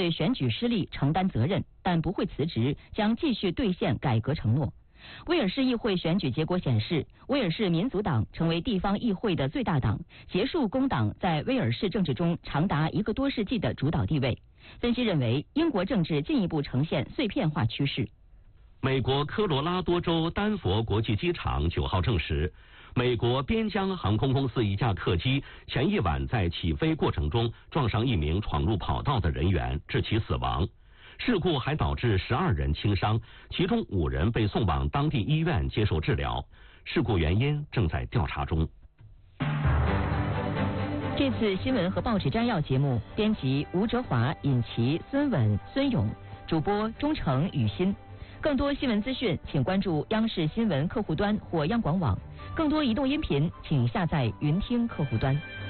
对选举失利承担责任，但不会辞职，将继续兑现改革承诺。威尔士议会选举结果显示，威尔士民族党成为地方议会的最大党，结束工党在威尔士政治中长达1个多世纪的主导地位。分析认为，英国政治进一步呈现碎片化趋势。 美国科罗拉多州丹佛国际机场9号证实，美国边疆航空公司一架客机前一晚在起飞过程中撞上一名闯入跑道的人员，致其死亡。事故还导致12人轻伤，其中5人被送往当地医院接受治疗。事故原因正在调查中。 这次新闻和报纸摘要节目，编辑吴哲华、尹奇、孙稳、孙勇，主播钟诚、雨欣。更多新闻资讯，请关注央视新闻客户端或央广网。更多移动音频，请下载云听客户端。